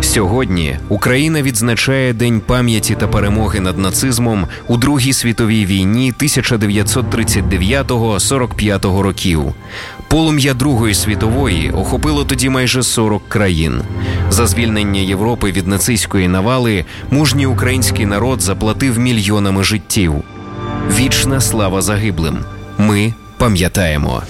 Сьогодні Україна відзначає День пам'яті та перемоги над нацизмом у Другій світовій війні 1939-45 років. Полум'я Другої світової охопило тоді майже 40 країн. За звільнення Європи від нацистської навали мужній український народ заплатив мільйонами життів. Вічна слава загиблим. Ми пам'ятаємо.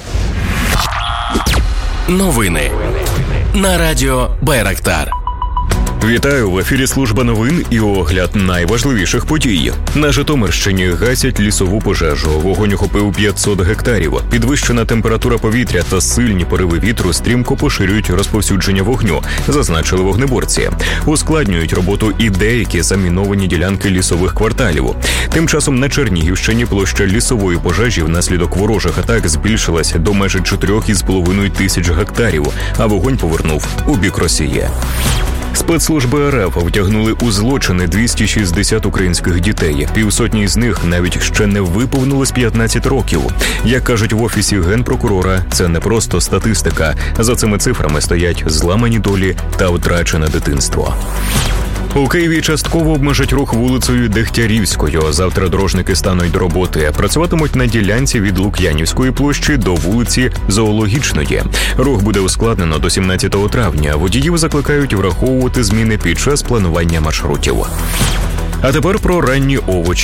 Новини на радіо Байрактар. Вітаю! В ефірі служба новин і огляд найважливіших подій. На Житомирщині гасять лісову пожежу. Вогонь охопив 500 гектарів. Підвищена температура повітря та сильні пориви вітру стрімко поширюють розповсюдження вогню, зазначили вогнеборці. Ускладнюють роботу і деякі заміновані ділянки лісових кварталів. Тим часом на Чернігівщині площа лісової пожежі внаслідок ворожих атак збільшилась до майже 4,5 тисяч гектарів, а вогонь повернув у бік Росії. Спецслужби РФ втягнули у злочини 260 українських дітей. Півсотні з них навіть ще не виповнилось 15 років. Як кажуть в Офісі Генпрокурора, це не просто статистика. За цими цифрами стоять зламані долі та втрачене дитинство. У Києві частково обмежать рух вулицею Дегтярівською. Завтра дорожники стануть до роботи. Працюватимуть на ділянці від Лук'янівської площі до вулиці Зоологічної. Рух буде ускладнено до 17 травня. Водіїв закликають враховувати зміни під час планування маршрутів. А тепер про ранні овочі.